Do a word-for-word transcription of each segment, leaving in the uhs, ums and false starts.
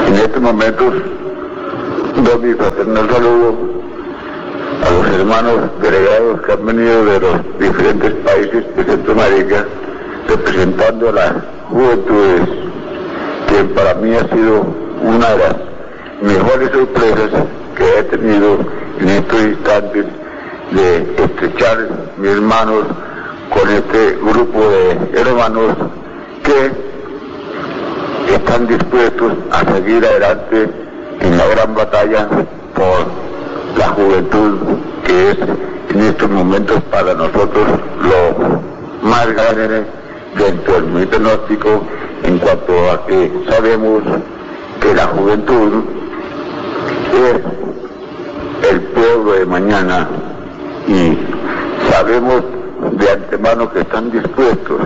En estos momentos doy mi fraternal saludo a los hermanos delegados que han venido de los diferentes países de Centroamérica, representando a las juventudes, que para mí ha sido una de las mejores sorpresas que he tenido en estos instantes de estrechar mis manos con este grupo de hermanos que están dispuestos a seguir adelante en la gran batalla por la juventud, que es en estos momentos para nosotros lo más grande dentro del movimiento gnóstico, en cuanto a que sabemos que la juventud es el pueblo de mañana, y sabemos de antemano que están dispuestos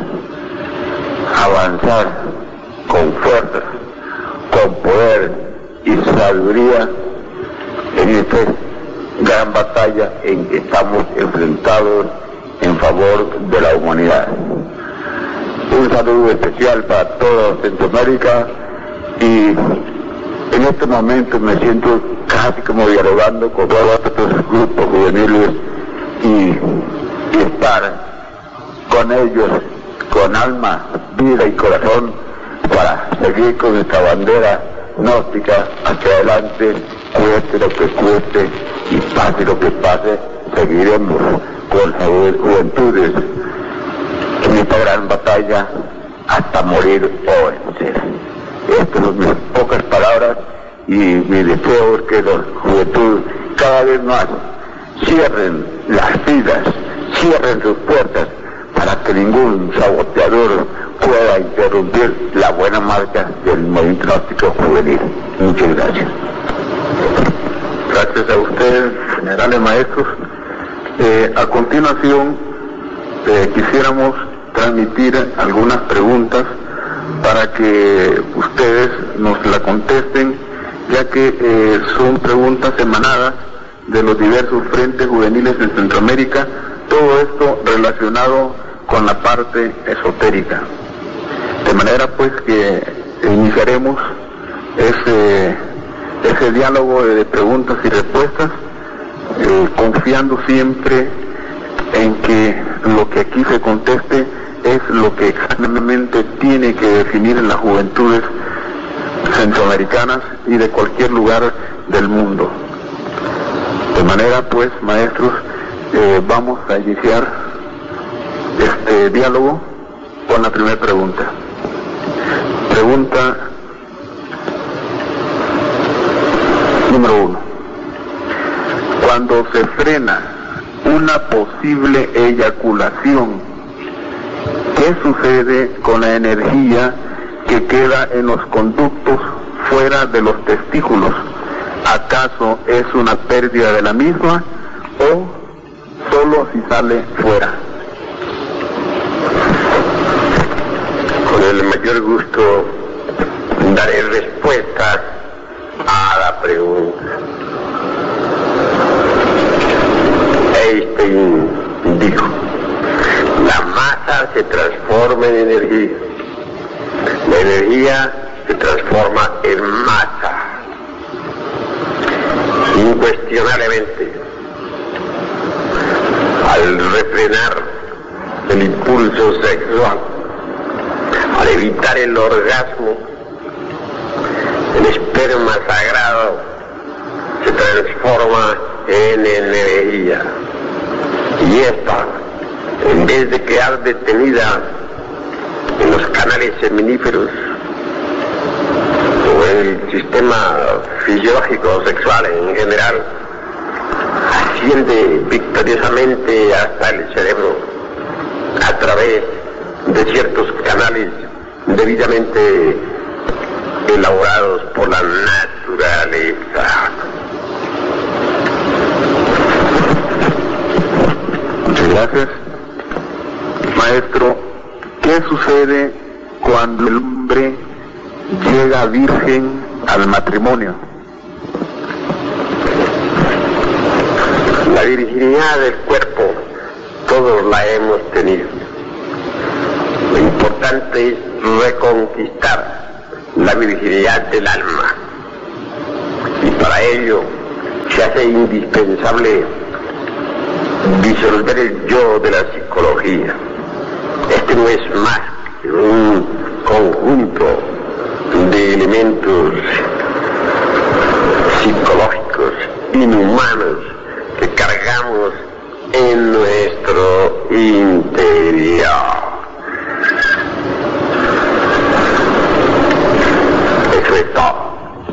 a avanzar con fuerza, con poder y sabiduría en esta gran batalla en que estamos enfrentados en favor de la humanidad. Un saludo especial para toda Centroamérica, y en este momento me siento casi como dialogando con todos estos grupos juveniles y, y estar con ellos con alma, vida y corazón para seguir con esta bandera gnóstica hacia adelante, cueste lo que cueste y pase lo que pase, seguiremos con las juventudes en esta gran batalla hasta morir o vencer. Estas son mis pocas palabras, y mi deseo es que la juventud cada vez más cierren las vidas, cierren sus puertas, para que ningún saboteador pueda interrumpir la buena marcha del movimiento gnóstico juvenil. Muchas gracias. Gracias a ustedes, generales maestros. Eh, a continuación, eh, quisiéramos transmitir algunas preguntas para que ustedes nos la contesten, ya que eh, son preguntas emanadas de los diversos frentes juveniles en Centroamérica, todo esto relacionado con la parte esotérica. De manera pues que iniciaremos ese, ese diálogo de preguntas y respuestas, eh, confiando siempre en que lo que aquí se conteste es lo que exactamente tiene que definir en las juventudes centroamericanas y de cualquier lugar del mundo. De manera pues, maestros, eh, vamos a iniciar este diálogo con la primera pregunta. Pregunta número uno. Cuando se frena una posible eyaculación, ¿qué sucede con la energía que queda en los conductos fuera de los testículos? ¿Acaso es una pérdida de la misma o solo si sale fuera? Con el mayor gusto daré respuestas a la pregunta. Einstein dijo: la masa se transforma en energía, la energía se transforma en masa. Incuestionablemente, al refrenar el impulso sexual, al evitar el orgasmo, el esperma sagrado se transforma en energía, y esta, en vez de quedar detenida en los canales seminíferos o en el sistema fisiológico sexual en general, asciende victoriosamente hasta el cerebro a través de ciertos canales debidamente elaborados por la naturaleza. Muchas gracias. Maestro, ¿qué sucede cuando el hombre llega virgen al matrimonio? La virginidad del cuerpo todos la hemos tenido. Lo importante es reconquistar la virginidad del alma. Y para ello se hace indispensable disolver el yo de la psicología. Este no es más que un conjunto de elementos psicológicos inhumanos que cargamos en nuestro interior. Eso es todo.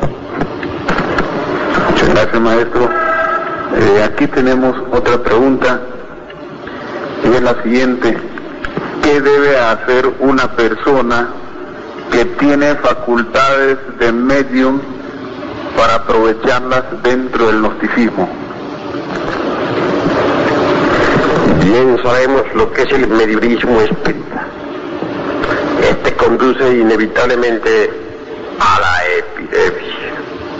Muchas gracias, maestro. Eh, aquí tenemos otra pregunta y es la siguiente: ¿qué debe hacer una persona que tiene facultades de medium para aprovecharlas dentro del gnosticismo? Bien sabemos lo que es el mediumismo espírita. Este conduce inevitablemente a la epilepsia.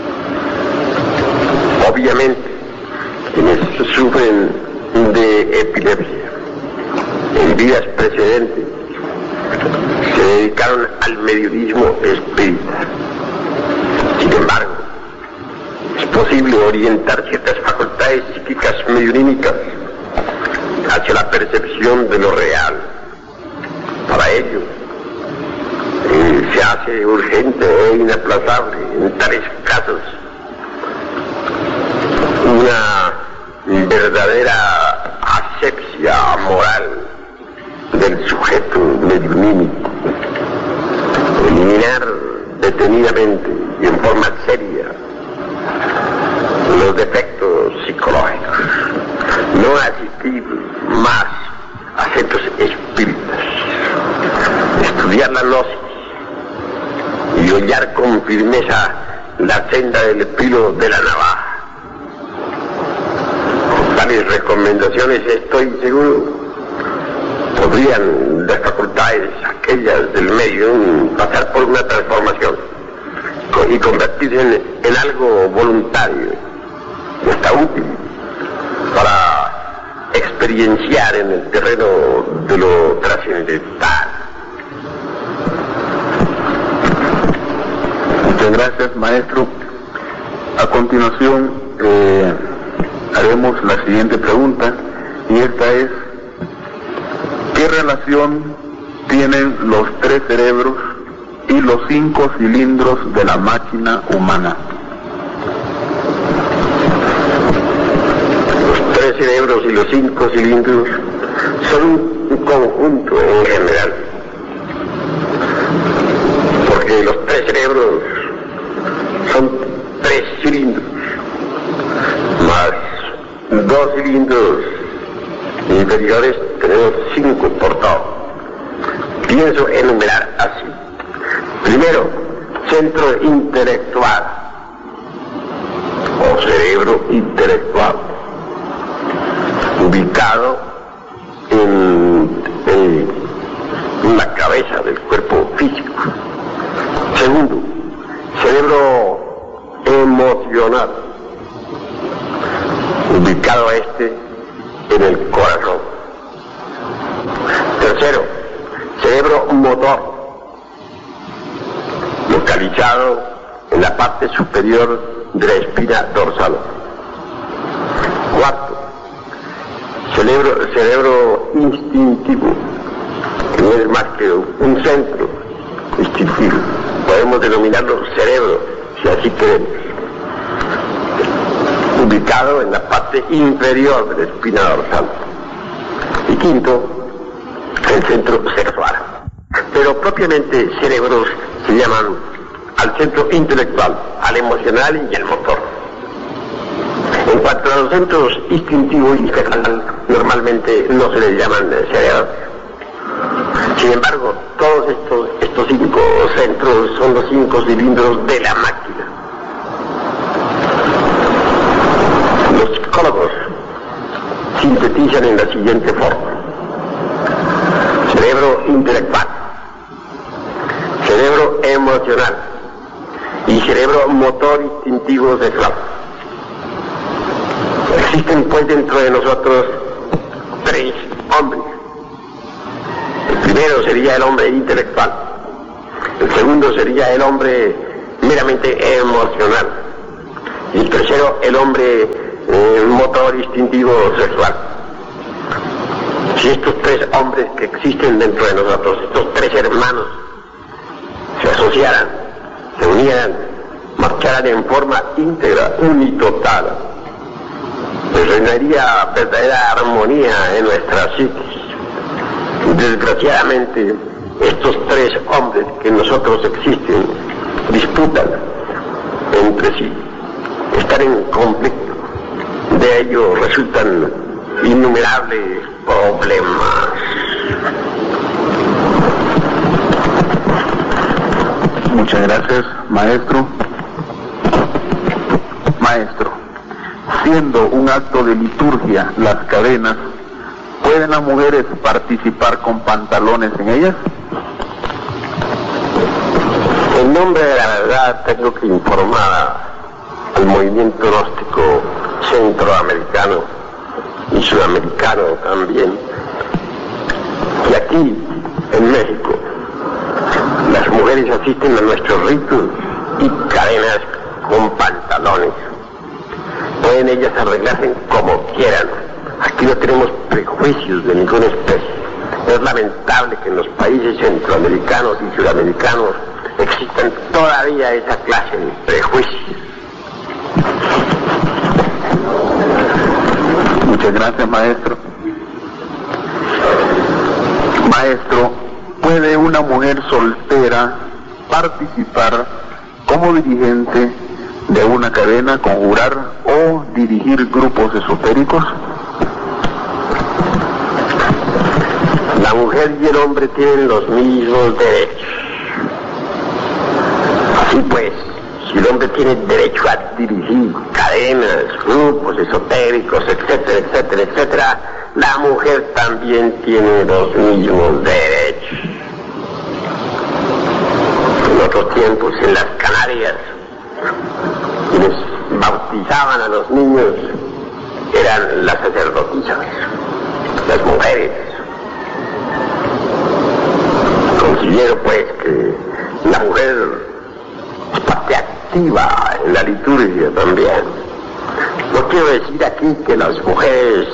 Obviamente, quienes sufren de epilepsia en vidas precedentes se dedicaron al mediumismo espírita. Sin embargo, es posible orientar ciertas facultades psíquicas mediunímicas hacia la percepción de lo real. Para ello, eh, se hace urgente e inaplazable en tales casos una verdadera asepsia moral del sujeto mediunímico. Eliminar detenidamente y en forma seria los defectos psicológicos. No asistir más a centros espíritas. Estudiar la gnosis y hollar con firmeza la senda del filo de la navaja. Tales recomendaciones, estoy seguro, podrían las facultades, aquellas del medio, pasar por una transformación y convertirse en, en algo voluntario y hasta útil para experienciar en el terreno de lo trascendental. Muchas gracias, maestro. A continuación eh, haremos la siguiente pregunta, y esta es: ¿qué relación tienen los tres cerebros y los cinco cilindros de la máquina humana? Los tres cerebros y los cinco cilindros son un conjunto en general, porque los tres cerebros son tres cilindros, más dos cilindros inferiores, tenemos cinco por todo. Pienso enumerar así. Primero, centro intelectual o cerebro intelectual, ubicado en, en la cabeza del cuerpo físico. Segundo, cerebro emocional, ubicado este en el corazón. Tercero, cerebro motor, localizado en la parte superior de la espina dorsal. Cuarto, cerebro, cerebro instintivo, que no es más que un centro instintivo. Podemos denominarlo cerebro, si así queremos, ubicado en la parte inferior de la espina dorsal. Y quinto, el centro sexual. Pero propiamente cerebros se llaman al centro intelectual, al emocional y al motor. En cuanto a los centros instintivo y sexual, normalmente no se les llaman cerebros. Sin embargo, todos estos, estos cinco centros son los cinco cilindros de la máquina. Los psicólogos sintetizan en la siguiente forma: cerebro intelectual, cerebro emocional y cerebro motor instintivo sexual. Existen pues dentro de nosotros tres hombres. El primero sería el hombre intelectual, el segundo sería el hombre meramente emocional Y el tercero, el hombre eh, motor instintivo sexual. Si estos tres hombres que existen dentro de nosotros, estos tres hermanos, se asociaran, se unieran, marcharan en forma íntegra, unitotal, pues reinaría verdadera armonía en nuestra psiquis. Desgraciadamente, estos tres hombres que en nosotros existen disputan entre sí, están en conflicto. De ello resultan innumerables problemas. Muchas gracias, maestro. Maestro, siendo un acto de liturgia las cadenas, ¿pueden las mujeres participar con pantalones en ellas? En nombre de la verdad tengo que informar al movimiento gnóstico centroamericano y sudamericano también, que aquí en México las mujeres asisten a nuestros ritos y cadenas con pantalones. Pueden ellas arreglarse como quieran. Aquí no tenemos prejuicios de ninguna especie. Es lamentable que en los países centroamericanos y sudamericanos existan todavía esa clase de prejuicios. Muchas gracias, maestro. Maestro, ¿puede una mujer soltera participar como dirigente de una cadena, conjurar o dirigir grupos esotéricos? La mujer y el hombre tienen los mismos derechos. Así pues, si el hombre tiene derecho a dirigir cadenas, grupos esotéricos, etcétera, etcétera, etcétera, la mujer también tiene los mismos derechos. En otros tiempos, en las Canarias, quienes bautizaban a los niños eran las sacerdotisas, las mujeres. Considero pues que la mujer es parte activa en la liturgia también. No quiero decir aquí que las mujeres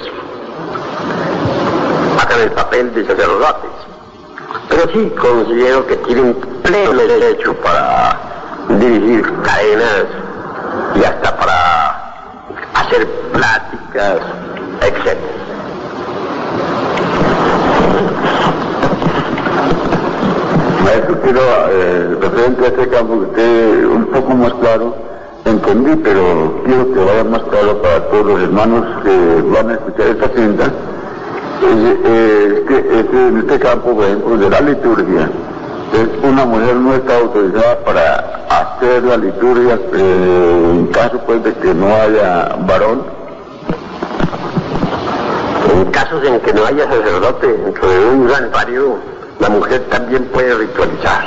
hagan el papel de sacerdotes, pero sí considero que tienen pleno derecho para dirigir cadenas y hasta para hacer pláticas, etcétera. Maestro, quiero, eh, referente a este campo, que esté un poco más claro, entendí, pero quiero que vaya más claro para todos los hermanos que van a escuchar esta cinta. Es, eh, que, es, en este campo, por ejemplo, de la liturgia, es una mujer no está autorizada para hacer la liturgia eh, en caso pues de que no haya varón. En casos en que no haya sacerdote dentro de un santuario, la mujer también puede ritualizar.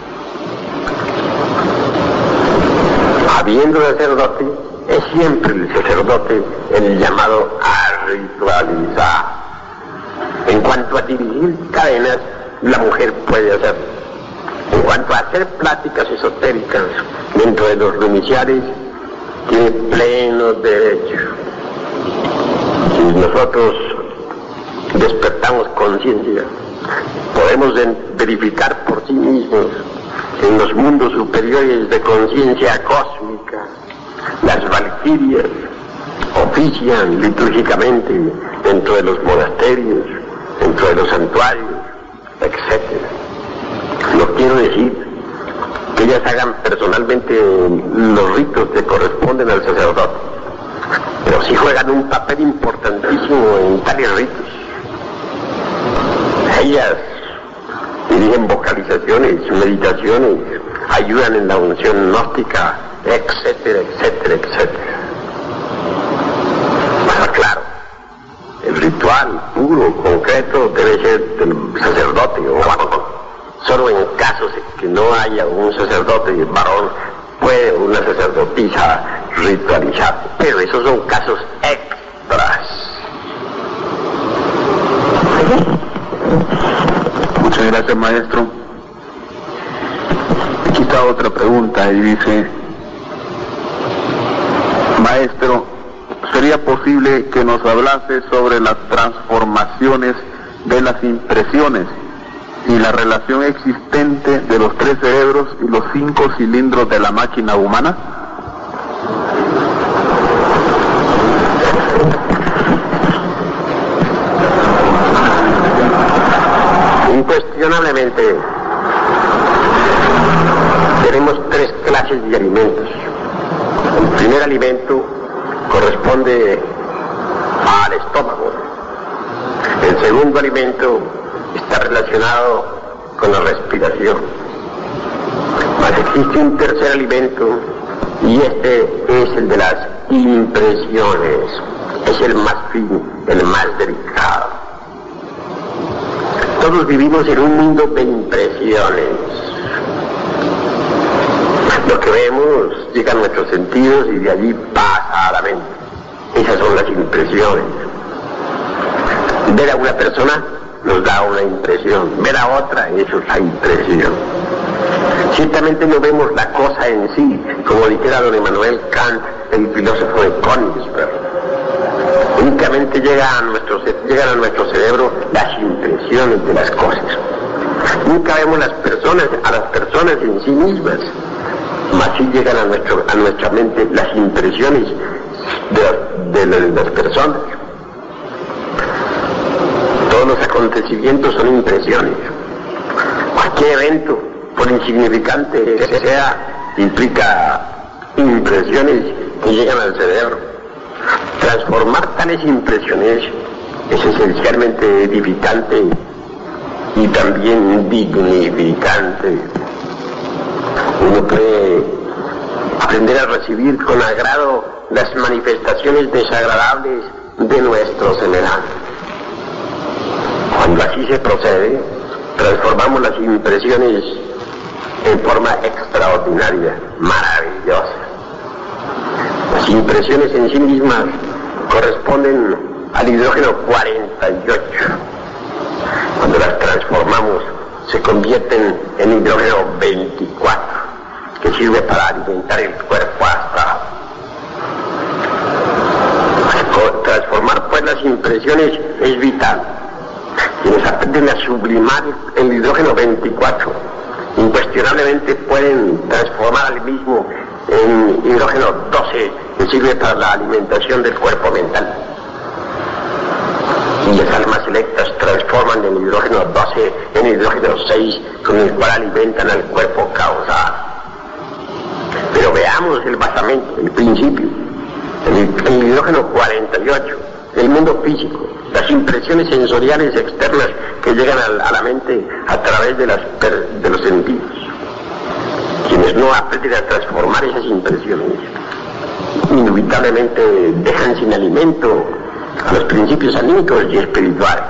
Habiendo sacerdote, es siempre el sacerdote el llamado a ritualizar. En cuanto a dirigir cadenas, la mujer puede hacer. En cuanto a hacer pláticas esotéricas dentro de los lumiciares, tiene pleno derecho. Si nosotros despertamos conciencia, podemos verificar por sí mismos que en los mundos superiores de conciencia cósmica, las valquirias ofician litúrgicamente dentro de los monasterios, dentro de los santuarios, etcétera. No quiero decir que ellas hagan personalmente los ritos que corresponden al sacerdote, pero sí juegan un papel importantísimo en tales ritos. Ellas dirigen vocalizaciones, meditaciones, ayudan en la unción gnóstica, etcétera, etcétera, etcétera. Pero claro, el ritual puro, concreto, debe ser del sacerdote o varón. Solo en casos en que no haya un sacerdote varón, puede una sacerdotisa ritualizar, pero esos son casos extras. Muchas gracias, maestro. Aquí está otra pregunta y dice: Maestro, ¿sería posible que nos hablase sobre las transformaciones de las impresiones y la relación existente de los tres cerebros y los cinco cilindros de la máquina humana? Incuestionablemente tenemos tres clases de alimentos. El primer alimento corresponde al estómago. El segundo alimento está relacionado con la respiración. Mas existe un tercer alimento y este es el de las impresiones. Es el más fino, el más delicado. Todos vivimos en un mundo de impresiones. Lo que vemos llega a nuestros sentidos y de allí pasa a la mente. Esas son las impresiones. Ver a una persona nos da una impresión, ver a otra, eso es la impresión. Ciertamente no vemos la cosa en sí, como dijera don Immanuel Kant, el filósofo de Königsberg. Únicamente llega a nuestro, llegan a nuestro cerebro las impresiones de las cosas. Nunca vemos las personas, a las personas en sí mismas, mas sí llegan a, nuestro, a nuestra mente las impresiones de, de, de las personas. Todos los acontecimientos son impresiones. Cualquier evento, por insignificante que sea, implica impresiones que llegan al cerebro. Transformar tales impresiones es esencialmente edificante y también dignificante. Uno puede aprender a recibir con agrado las manifestaciones desagradables de nuestro semejante. Cuando así se procede, transformamos las impresiones en forma extraordinaria, maravillosa. Las impresiones en sí mismas corresponden al hidrógeno cuarenta y ocho. Cuando las transformamos, se convierten en hidrógeno veinticuatro, que sirve para alimentar el cuerpo astral. Transformar pues las impresiones es vital. Quienes aprenden a sublimar el hidrógeno veinticuatro, incuestionablemente pueden transformar al mismo en hidrógeno doce, que sirve para la alimentación del cuerpo mental. Y las almas selectas transforman el hidrógeno doce en hidrógeno seis, con el cual alimentan al cuerpo causal. Pero veamos el basamento, el principio. El, el hidrógeno cuarenta y ocho, el mundo físico, las impresiones sensoriales externas que llegan a, a la mente a través de, las, de los sentidos. Quienes no aprenden a transformar esas impresiones, inevitablemente dejan sin alimento a los principios anímicos y espirituales.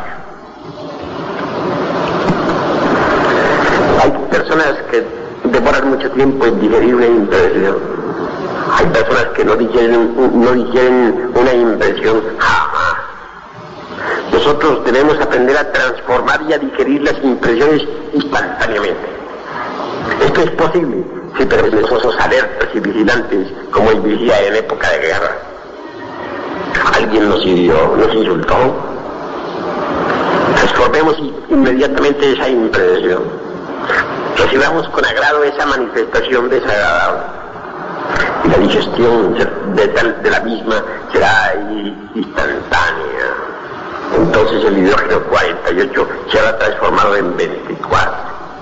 Hay personas que demoran mucho tiempo en digerir una impresión. Hay personas que no digieren, no digieren una impresión jamás. Nosotros debemos aprender a transformar y a digerir las impresiones instantáneamente. Esto es posible si permanecemos alertas y vigilantes como el vigía en época de guerra. Alguien nos hirió, nos insultó. Transformemos inmediatamente esa impresión. Recibamos con agrado esa manifestación desagradable. Y la digestión de, tal, de la misma será instantánea. Entonces el hidrógeno cuarenta y ocho se habrá transformado en veinticuatro.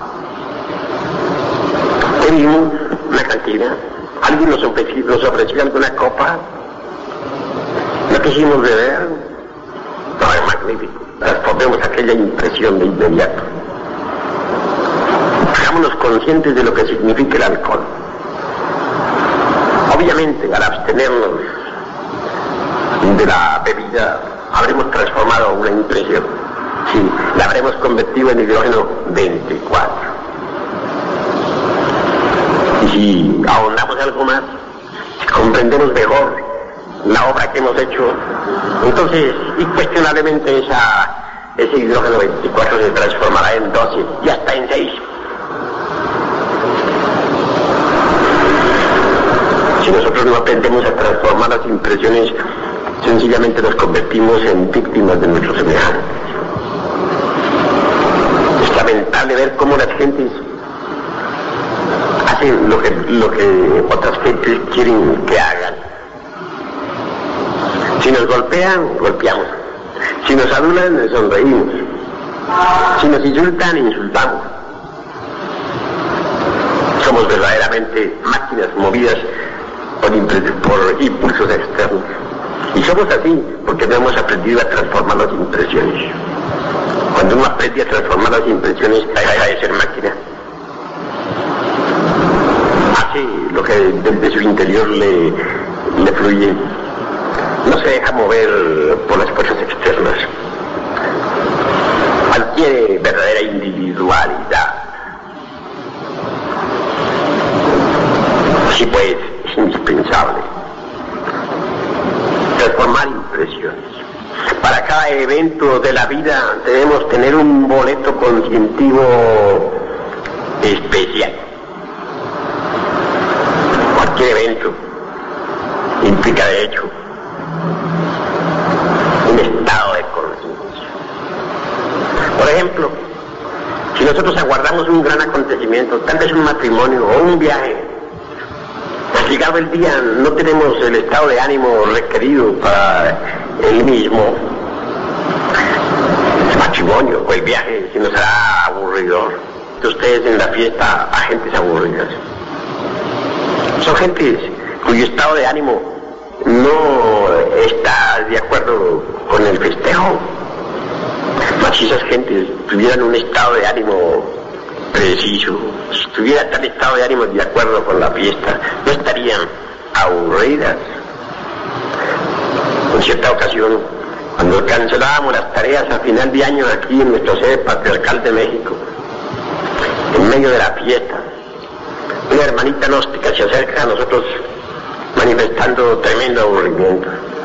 ¿Qué vimos? Una cantina. ¿Alguien nos ofreció, nos ofreció alguna copa? ¿No quisimos beber? No, es magnífico. Transformemos aquella impresión de inmediato. Hagámonos conscientes de lo que significa el alcohol. Obviamente, al abstenernos de la bebida, habremos transformado una impresión. Sí, la habremos convertido en hidrógeno veinticuatro. Y si ahondamos algo más, si comprendemos mejor la obra que hemos hecho, entonces, incuestionablemente, esa, ese hidrógeno veinticuatro se transformará en doce y hasta en seis. Si nosotros no aprendemos a transformar las impresiones, sencillamente nos convertimos en víctimas de nuestros semejantes. Es lamentable ver cómo las gentes hacen lo que, lo que otras gentes quieren que hagan. Si nos golpean, golpeamos. Si nos adulan, sonreímos. Si nos insultan, insultamos. Somos verdaderamente máquinas movidas por, por impulsos externos. Y somos así porque no hemos aprendido a transformar las impresiones. Cuando uno aprende a transformar las impresiones, deja de ser máquina. Hace lo que desde su interior le, le fluye. No se deja mover por las fuerzas externas. Adquiere verdadera individualidad. Así pues, es indispensable transformar impresiones. Para cada evento de la vida debemos tener un boleto conscientivo especial. Cualquier evento implica de hecho un estado de conciencia. Por ejemplo, si nosotros aguardamos un gran acontecimiento, tal vez un matrimonio o un viaje, llegado el día no tenemos el estado de ánimo requerido para el mismo, el matrimonio o el viaje se nos hará aburridor. Ustedes en la fiesta a gentes aburridas. Son gentes cuyo estado de ánimo no está de acuerdo con el festejo. Mas si esas gentes tuvieran un estado de ánimo preciso, si tuvieran tal estado de ánimo de acuerdo con la fiesta, no estarían aburridas. En cierta ocasión, cuando cancelábamos las tareas a final de año aquí en nuestro sede patriarcal de México, en medio de la fiesta, una hermanita gnóstica se acerca a nosotros manifestando tremendo aburrimiento.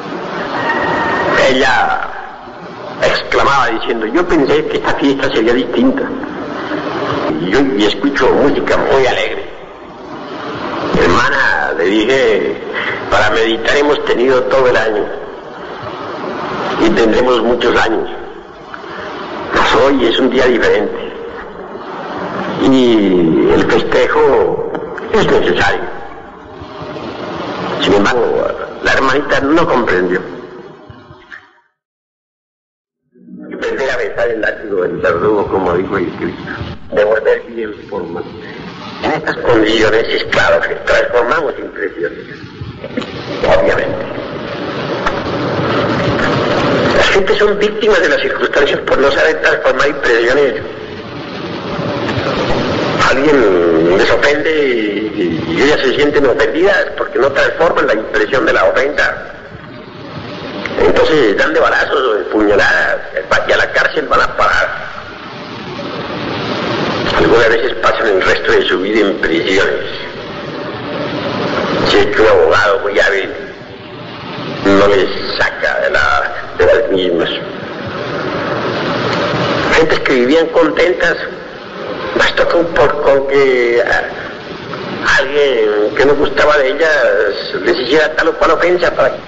Ella exclamaba diciendo: yo pensé que esta fiesta sería distinta. Y yo y escucho música muy alegre. Hermana, le dije, para meditar hemos tenido todo el año y tendremos muchos años, mas hoy es un día diferente y el festejo es necesario. Sin embargo, la hermanita no comprendió. Y pensé a besar el látigo del verdugo, como dijo el Cristo, de volver bien forma. En estas condiciones es claro que transformamos impresiones, obviamente. Las gentes son víctimas de las circunstancias por no saber transformar impresiones. Alguien les ofende y, y ellas se sienten ofendidas porque no transforman la impresión de la ofensa. Entonces dan de balazos o de puñaladas, y a la cárcel van a parar. Algunas veces pasan el resto de su vida en prisiones. Si es que un abogado muy hábil no les saca de, la, de las mismas. Gentes que vivían contentas, bastó con, por, con que a alguien que no gustaba de ellas les hiciera tal o cual ofensa para que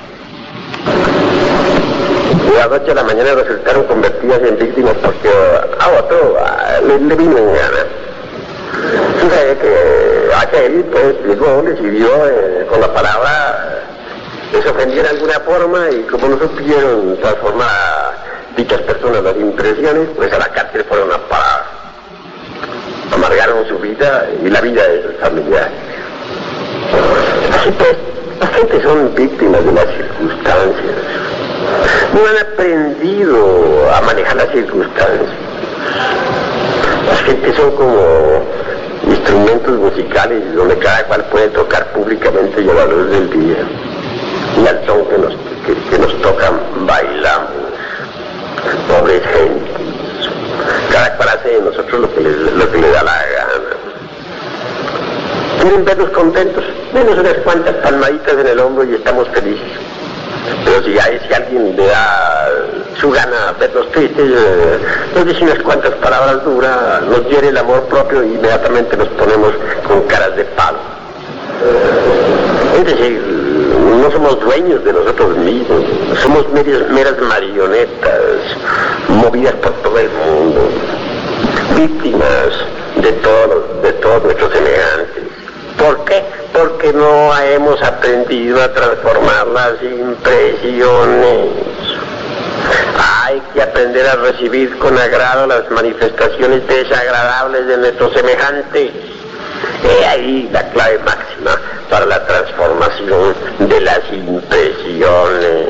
de la noche a la mañana resultaron convertidas en víctimas porque a otro le, le vino en gana. Fíjate que aquel pues llegó, le sirvió eh, con la palabra, les ofendió de alguna forma y como no supieron transformar a dichas personas las impresiones, pues a la cárcel fueron a parar. Amargaron su vida y la vida de sus familiares. Así pues, las gentes son víctimas de las circunstancias. No han aprendido a manejar las circunstancias. Las gentes son como instrumentos musicales donde cada cual puede tocar públicamente y a la luz del día. Y al son que nos, que, que nos tocan bailamos. Pobres gentes. Cada cual hace de nosotros lo que le, lo que le da la gana. ¿Quieren vernos contentos? Denos unas cuantas palmaditas en el hombro y estamos felices. Pero si a ese alguien le da su gana vernos tristes, eh, nos dice unas cuantas palabras duras, nos hiere el amor propio y inmediatamente nos ponemos con caras de palo. Es decir, no somos dueños de nosotros mismos, somos meras, meras marionetas movidas por todo el mundo, víctimas de todos de todos nuestros semejantes. ¿Por qué? Porque no hemos aprendido a transformar las impresiones. Hay que aprender a recibir con agrado las manifestaciones desagradables de nuestros semejantes. He ahí la clave máxima para la transformación de las impresiones.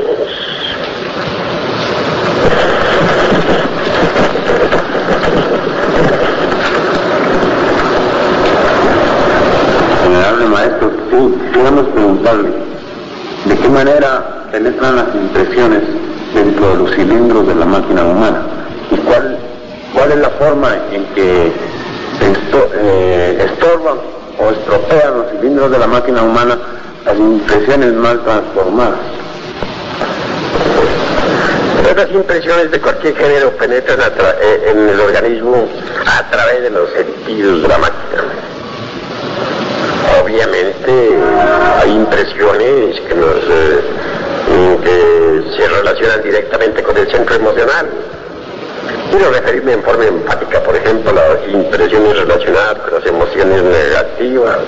Honorable maestro, sí, quisiéramos preguntarle, ¿de qué manera penetran las impresiones dentro de los cilindros de la máquina humana? ¿Y cuál, cuál es la forma en que se esto, eh, estorban o estropean los cilindros de la máquina humana las impresiones mal transformadas? Las impresiones de cualquier género penetran a tra- eh, en el organismo a través de los sentidos de la máquina. Obviamente hay impresiones que nos eh, que se relacionan directamente con el centro emocional. Quiero referirme en forma empática, por ejemplo, a las impresiones relacionadas con las emociones negativas.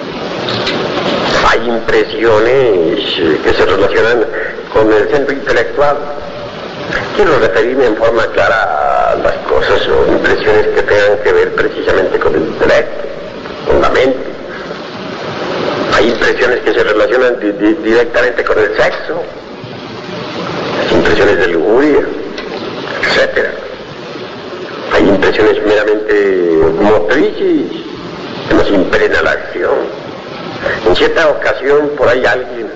Hay impresiones que se relacionan con el centro intelectual. Quiero referirme en forma clara a las cosas o impresiones que tengan que ver precisamente con el intelecto, con la mente. Hay impresiones que se relacionan di- di- directamente con el sexo, las impresiones de lujuria, etcétera. Hay impresiones meramente motrices que nos impregna la acción. En cierta ocasión, por ahí alguien,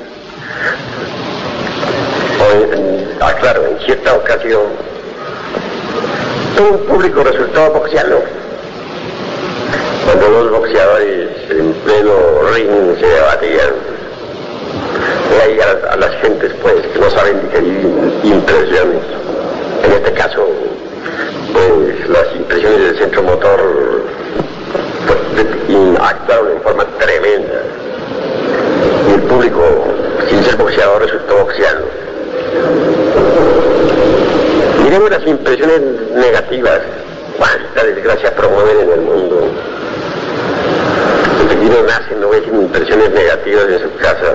o en, ah, claro, en cierta ocasión, todo un público resultó boxeando. Cuando los boxeadores en pleno ring se debatían, y ahí a, a las gentes pues que no saben digerir impresiones. En este caso, pues las impresiones del centro motor pues, actuaron en forma tremenda. Y el público, sin ser boxeador, resultó boxeando. Miremos las impresiones negativas. Cuánta desgracia promueven en el mundo. Los individuos nacen, no ven impresiones negativas en su casa.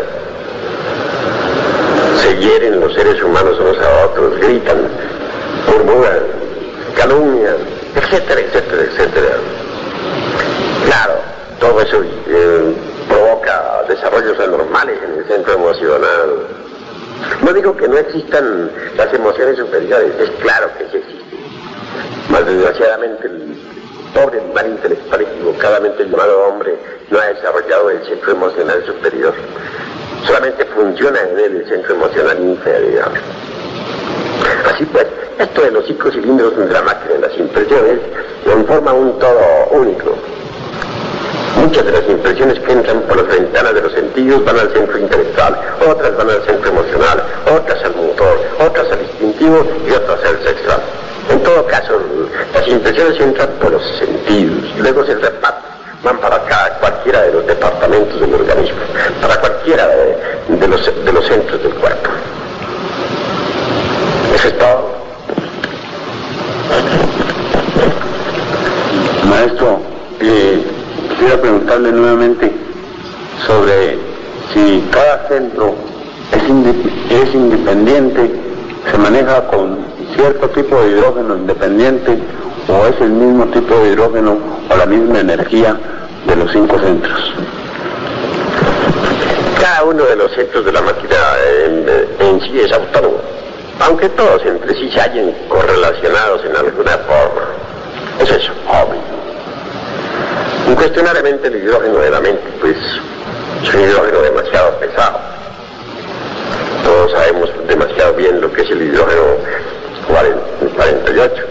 Se hieren los seres humanos unos a otros, gritan, murmuran, calumnian, etcétera, etcétera, etcétera. Claro, todo eso eh, provoca desarrollos anormales en el centro emocional. No digo que no existan las emociones superiores, es claro que sí existen. Mas desgraciadamente el pobre animal intelectual equivocadamente llamado hombre no ha desarrollado el centro emocional superior. Solamente funciona en él el centro emocional inferior. Así pues, esto de los cinco cilindros de la máquina de las impresiones conforma un todo único. Muchas de las impresiones que entran por las ventanas de los sentidos van al centro intelectual, otras van al centro emocional, otras al motor, otras al instintivo y otras al sexual. En todo caso, las impresiones entran por los sentidos, luego se reparten, van para cada, cualquiera de los departamentos del organismo, para cualquiera de, de, los, de los centros del cuerpo. Eso es todo. Maestro, eh, quisiera preguntarle nuevamente sobre si cada centro es, inde- es independiente, se maneja con cierto tipo de hidrógeno independiente o es el mismo tipo de hidrógeno o la misma energía de los cinco centros. Cada uno de los centros de la máquina en, en sí es autónomo, aunque todos entre sí se hallen correlacionados en alguna forma. Eso es obvio. Incuestionablemente el hidrógeno de la mente, pues, es un hidrógeno demasiado pesado. Todos sabemos demasiado bien lo que es el hidrógeno cuarenta y ocho.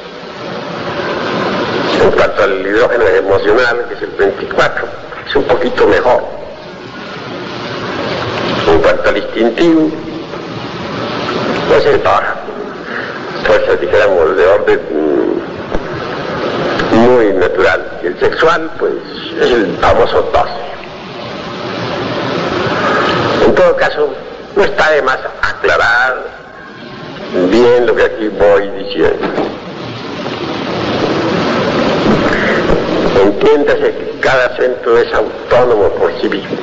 En cuanto al hidrógeno emocional, que es el veinticuatro, es un poquito mejor. En cuanto al instintivo, pues es baja. Fuerzas, dijéramos, de orden muy natural. Y el sexual, pues, es el famoso doce. En todo caso, no está de más aclarar bien lo que aquí voy diciendo. Entiéndase que cada centro es autónomo por sí mismo.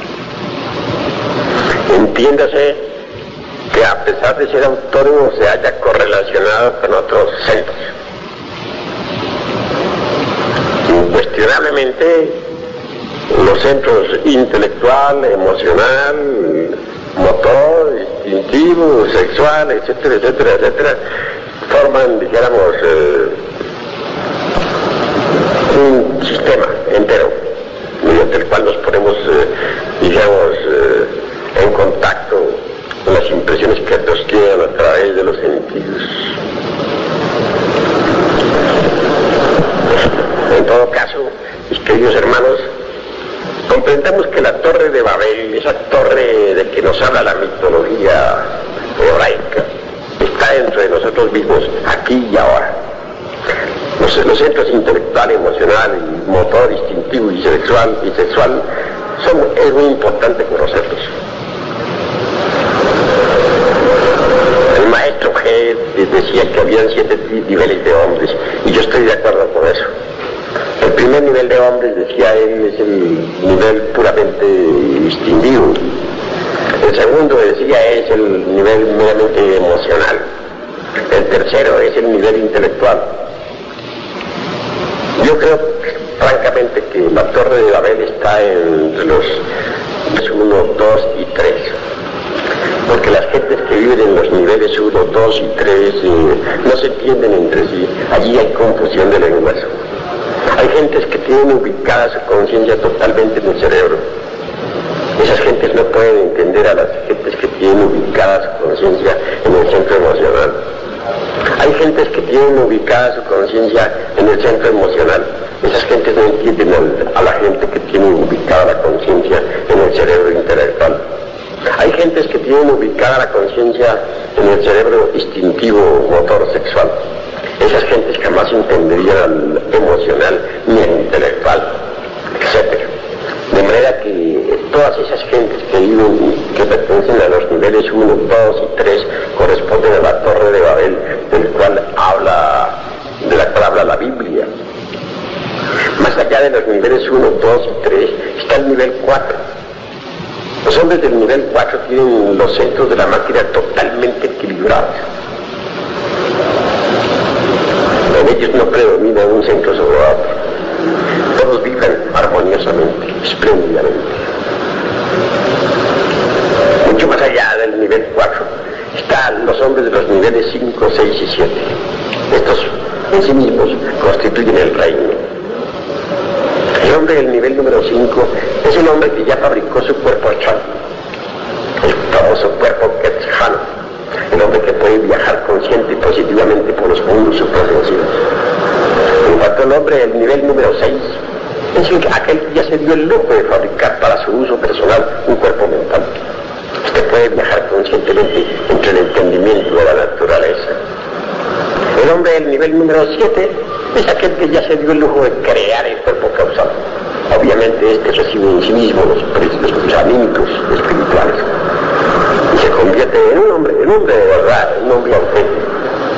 Entiéndase que a pesar de ser autónomo se haya correlacionado con otros centros. Incuestionablemente, los centros intelectual, emocional, motor, instintivo, sexual, etcétera, etcétera, etcétera, forman, dijéramos, eh, un sistema entero, mediante el cual nos ponemos, eh, digamos, eh, en contacto con las impresiones que nos quedan a través de los sentidos. En todo caso, mis queridos hermanos, comprendamos que la Torre de Babel, esa torre de que nos habla la mitología hebraica, está dentro de nosotros mismos, aquí y ahora. Los, los centros intelectual, emocional, motor, instintivo y sexual, y sexual son, es muy importante conocerlos. El maestro G decía que habían siete niveles de hombres, y yo estoy de acuerdo con eso. El primer nivel de hombres, decía él, es el nivel puramente instintivo. El segundo, decía, es el nivel meramente emocional. El tercero es el nivel intelectual. Yo creo, francamente, que la Torre de Babel está entre los uno, dos y tres. Porque las gentes que viven en los niveles uno, dos y tres eh, no se entienden entre sí. Allí hay confusión de lenguas. Hay gentes que tienen ubicada su conciencia totalmente en el cerebro. Esas gentes no pueden entender a las gentes que tienen ubicada su conciencia en el centro emocional. Hay gentes que tienen ubicada su conciencia en el centro emocional. Esas gentes no entienden a la gente que tiene ubicada la conciencia en el cerebro intelectual. Hay gentes que tienen ubicada la conciencia en el cerebro instintivo, motor, sexual. Esas gentes jamás entenderían al emocional ni al intelectual, etcétera. De manera que todas esas gentes que viven, que pertenecen a los niveles uno, dos y tres, corresponden a la Torre de Babel, del cual habla, de la cual habla la Biblia. Más allá de los niveles uno, dos y tres, está el nivel cuatro. Los hombres del nivel cuatro tienen los centros de la máquina totalmente equilibrados. En ellos no predomina un centro sobre otro. Todos viven armoniosamente, espléndidamente. Mucho más allá del nivel cuatro están los hombres de los niveles cinco, seis y siete. Estos en sí mismos constituyen el reino. El hombre del nivel número cinco es el hombre que ya fabricó su cuerpo astral, el famoso cuerpo Quetzal, el hombre que puede viajar consciente y positivamente por los mundos suprasensivos. En cuanto al hombre del nivel número seis, es el, aquel que ya se dio el lujo de fabricar para su uso personal un cuerpo mental. Este puede viajar conscientemente entre el entendimiento de la naturaleza. El hombre del nivel número siete es aquel que ya se dio el lujo de crear el cuerpo causal. Obviamente este recibe en sí mismo los principios anímicos espirituales y se convierte en un hombre, en un hombre de verdad, en un hombre auténtico.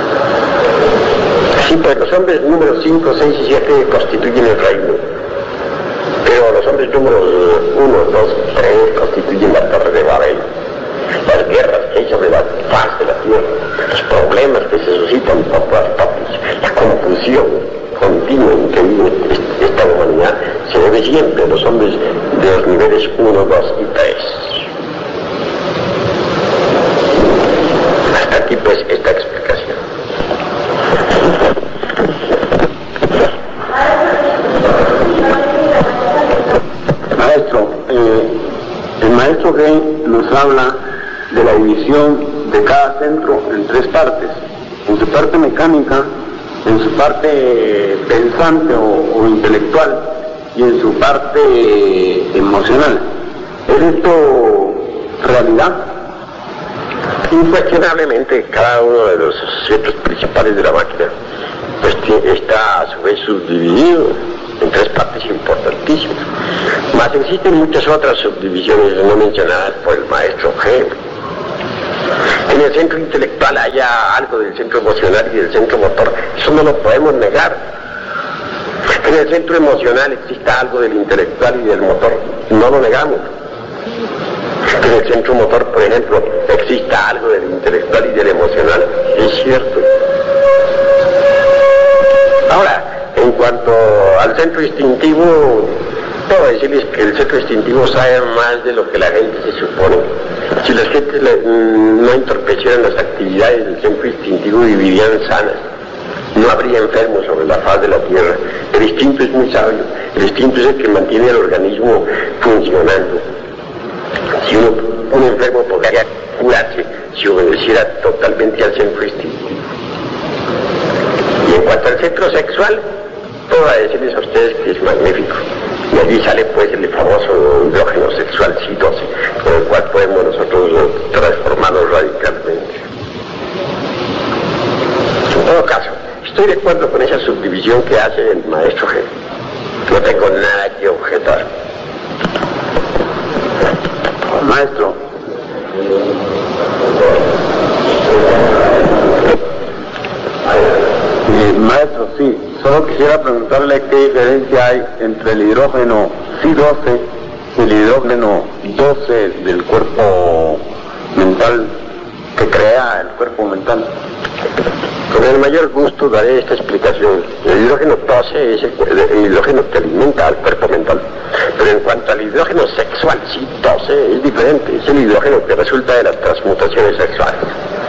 Así pues, los hombres números cinco, seis y siete constituyen el reino, pero los hombres números uno, dos y tres constituyen la Torre de Babel. Las guerras que hay sobre la faz de la tierra, los problemas que se suscitan por todas partes, la confusión continua en que vive esta humanidad, se debe siempre a los hombres de los niveles uno, dos y tres. Hasta aquí pues esta explicación. Maestro, eh, el maestro Gay nos habla de la división de cada centro en tres partes, en su parte mecánica, en su parte pensante o, o intelectual y en su parte emocional. ¿Es esto realidad? Incuestionablemente cada uno de los centros principales de la máquina pues está a su vez subdividido en tres partes importantísimas. Más existen muchas otras subdivisiones no mencionadas por el maestro G. En el centro intelectual haya algo del centro emocional y del centro motor, eso no lo podemos negar. En el centro emocional exista algo del intelectual y del motor, no lo negamos. En el centro motor, por ejemplo, exista algo del intelectual y del emocional, es cierto. Ahora, en cuanto al centro instintivo, puedo decirles que el centro instintivo sabe más de lo que la gente se supone. Si las gentes no entorpecieran las actividades del centro instintivo, vivirían sanas. No habría enfermos sobre la faz de la tierra. El instinto es muy sabio. El instinto es el que mantiene al organismo funcionando. Si uno, un enfermo podría curarse si obedeciera totalmente al centro instintivo. Y en cuanto al centro sexual, puedo decirles a ustedes que es magnífico. Y allí sale pues el famoso hidrógeno sexual C doce, con el cual podemos nosotros transformarnos radicalmente. En todo caso, estoy de acuerdo con esa subdivisión que hace el maestro G. No tengo nada que objetar. Maestro, eh, maestro, sí, solo quisiera preguntarle qué diferencia hay entre el hidrógeno C doce y el hidrógeno doce del cuerpo mental, que crea el cuerpo mental. Con el mayor gusto daré esta explicación. El hidrógeno doce es el, el hidrógeno que alimenta al cuerpo mental. Pero en cuanto al hidrógeno sexual, C doce es diferente. Es el hidrógeno que resulta de las transmutaciones sexuales.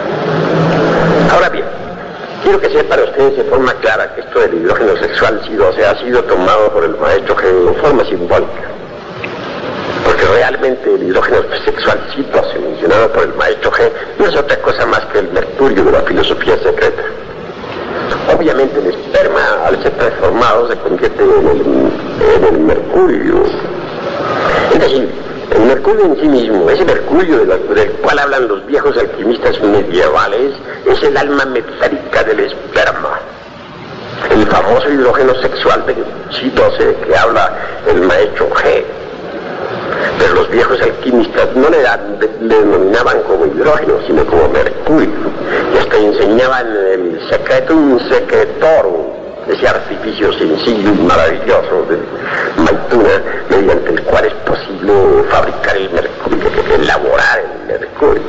Ahora bien, quiero que sepan ustedes de forma clara que esto del hidrógeno sexual C doce ha sido tomado por el maestro G de forma simbólica. Porque realmente el hidrógeno sexual C doce mencionado por el maestro G no es otra cosa más que el mercurio de la filosofía secreta. Obviamente el esperma, al ser transformado, se convierte en el, en el mercurio. Es decir, el mercurio en sí mismo, ese mercurio de la, del cual hablan los viejos alquimistas medievales, es el alma metálica del esperma. El famoso hidrógeno sexual de C doce que habla el maestro G. Pero los viejos alquimistas no le, dan, le denominaban como hidrógeno, sino como mercurio. Y hasta enseñaban el secretum secretorum, ese artificio sencillo y maravilloso de Maituna, mediante el cual es posible fabricar el mercurio, elaborar el mercurio.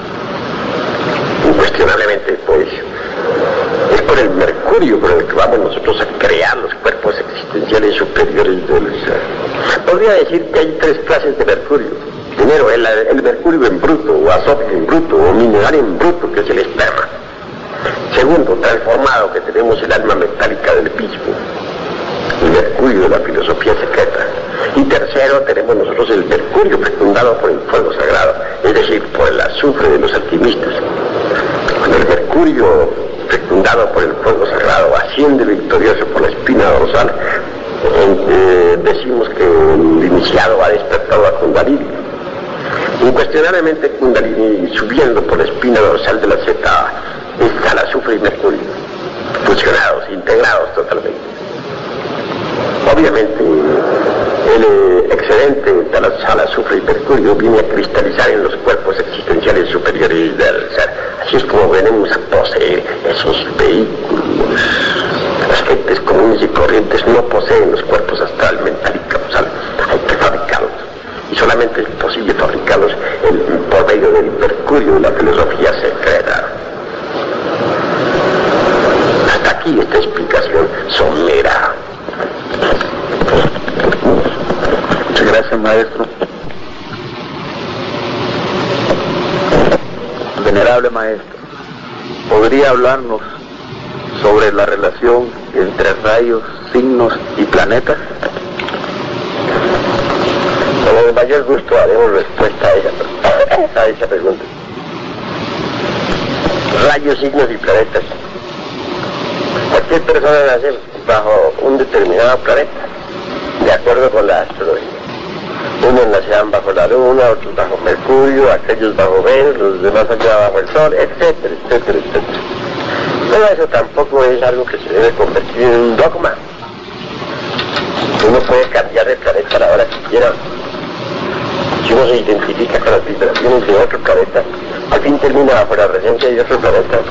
Incuestionablemente, pues, es por el mercurio por el que vamos nosotros a crear los cuerpos existenciales superiores del ser. Podría decir que hay tres clases de mercurio. Primero, el, el mercurio en bruto, o azote en bruto, o mineral en bruto, que es el esperma. Segundo, transformado, que tenemos el alma metálica del mismo, el mercurio de la filosofía secreta. Y tercero, tenemos nosotros el mercurio fecundado por el fuego sagrado, es decir, por el azufre de los alquimistas. Cuando el mercurio fecundado por el fuego sagrado asciende victorioso por la espina dorsal, eh, decimos que el iniciado ha despertado a Kundalini. Incuestionablemente Kundalini, subiendo por la espina dorsal de la zeta, está el azufre y mercurio, fusionados, integrados totalmente. Obviamente, el eh, excedente de la sal, azufre y mercurio viene a cristalizar en los cuerpos existenciales superiores del ser. Así es como venimos a poseer esos vehículos. Las gentes comunes y corrientes no poseen los cuerpos astral, mental y causal. Hay que fabricarlos. Y solamente es posible fabricarlos el, por medio del mercurio de la filosofía secreta. Hasta aquí esta explicación somera. Muchas gracias, maestro. Venerable maestro, ¿podría hablarnos sobre la relación entre rayos, signos y planetas? Con el mayor gusto haremos respuesta a esa, a esa pregunta. Rayos, signos y planetas. Cualquier persona nace bajo un determinado planeta, de acuerdo con la astrología. Unos nacerán bajo la Luna, otros bajo Mercurio, aquellos bajo Venus, los demás allá bajo el Sol, etcétera, etcétera, etcétera. Pero eso tampoco es algo que se debe convertir en un dogma. Uno puede cambiar de planeta a la hora que quiera. Si uno se identifica con las vibraciones de otro planeta, al fin termina bajo la regencia de otro planeta.